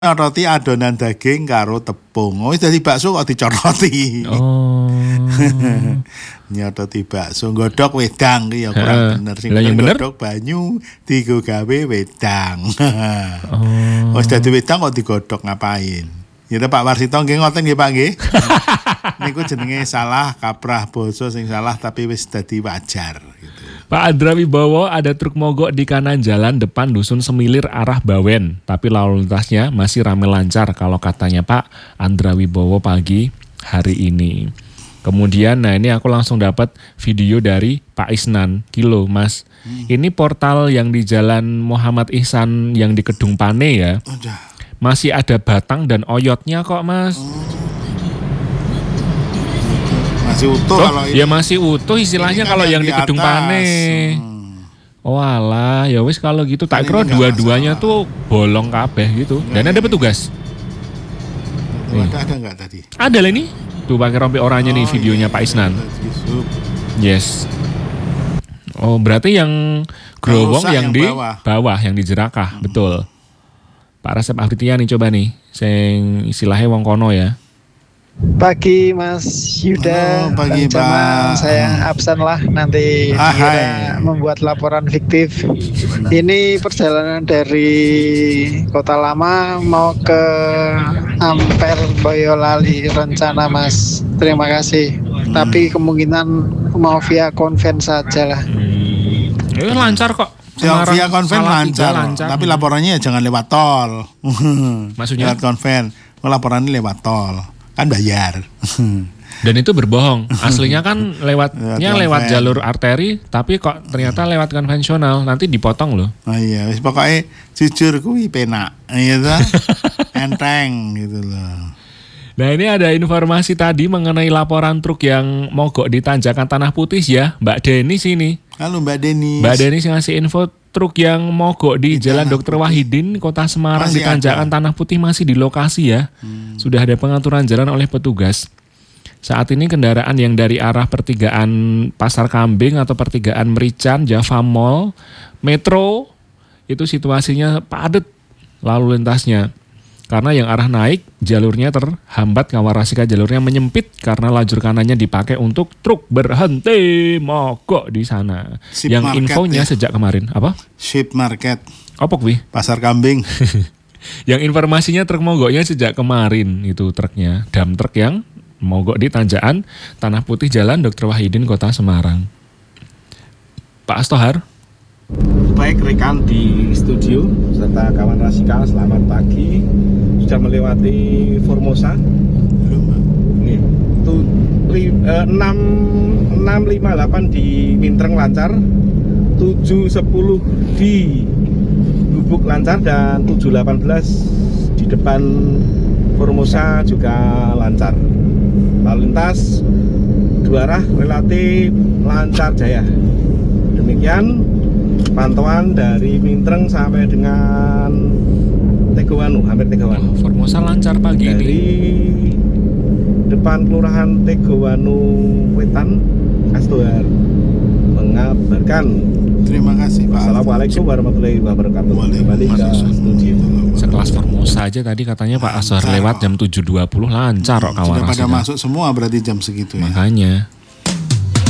Roti adonan daging karo tepung. Wis dadi bakso kok dicoroti. Oh. Nyototi bakso godhog wedang ki ya kurang bener sing godhog banyu digo gawe wedang. Oh. Wis dadi wedang kok digodhog ngapain? Ya Pak Warsito nggih ngoten nggih Pak nggih. Niku jenenge salah kaprah basa sing salah tapi wis dadi wajar gitu. Pak Andra Wibowo, ada truk mogok di kanan jalan depan Dusun Semilir arah Bawen, tapi lalu lintasnya masih ramai lancar kalau katanya Pak Andra Wibowo pagi hari ini. Kemudian, nah ini aku langsung dapat video dari Pak Isnan, Kilo Mas. Ini portal yang di Jalan Muhammad Ihsan yang di Kedung Pane ya. Masih ada batang dan oyotnya kok Mas. Masih utuh kalau ini. Ya masih utuh istilahnya kalau yang di Kedung Pane. Oh alah, ya wis kalau gitu tak kira dua-duanya tuh bolong kabeh gitu. Dan ada petugas. Ada enggak tadi? Ada lah ini. Tuh pakai rompi oranye nih videonya Pak Isnan. Yes. Oh berarti yang growong yang di bawah, yang di Jerakah, betul. Pak Resep Afritia nih coba nih, sing istilahnya wong kono ya. Pagi Mas Yuda, pagi Pak. Saya absen lah nanti membuat laporan fiktif. Ini perjalanan dari Kota Lama mau ke Ampel Boyolali rencana Mas. Terima kasih. Tapi kemungkinan mau via konven saja lah. Lancar kok. Via konven lancar. Tapi laporannya jangan lewat tol. Maksudnya? Lewat konven. Laporannya lewat tol. Kan bayar. Dan itu berbohong. Aslinya kan lewat jalur arteri, tapi kok ternyata lewat konvensional. Nanti dipotong loh. Oh iya, wis pokoknya jujur kuwi penak. Iya ta? Enteng gitu loh. Nah ini ada informasi tadi mengenai laporan truk yang mogok di Tanjakan Tanah Putih ya, Mbak Denis ini. Halo Mbak Denis. Mbak Denis ngasih info truk yang mogok di Jalan Dr. Wahidin, Kota Semarang masih di Tanjakan Tanah Putih masih di lokasi ya. Sudah ada pengaturan jalan oleh petugas. Saat ini kendaraan yang dari arah pertigaan Pasar Kambing atau pertigaan Merican, Java Mall, Metro, itu situasinya padat lalu lintasnya. Karena yang arah naik jalurnya terhambat, Kawarasika jalurnya menyempit karena lajur kanannya dipakai untuk truk berhenti mogok di sana. Ship yang market, infonya ya? Sejak kemarin apa? Ship market. Apa kuwi? Pasar Kambing. Yang informasinya truk mogoknya sejak kemarin itu truknya, dam truk yang mogok di Tanjakan Tanah Putih Jalan Dr. Wahidin Kota Semarang. Pak Astohar. Baik rekan di studio serta kawan Rasika, selamat pagi. Sudah melewati Formosa. Nih, itu 658 di Mintreng lancar, 710 di Lubuk lancar dan 718 di depan Formosa juga lancar. Lalu lintas dua arah relatif lancar jaya. Demikian pantauan dari Mintreng sampai dengan Tegowanu, hampir Tegowanu. Formosa lancar pagi dari ini. Depan Kelurahan Tegowanu Wetan, Astohar mengabarkan. Terima kasih Pak. Assalamualaikum warahmatullahi wabarakatuh. Kembali ke studio. Sekelas Formosa aja tadi katanya Pak Astohar lewat jam 7.20 lancar kok kawan. Sudah pada masuk semua berarti jam segitu ya. Makanya.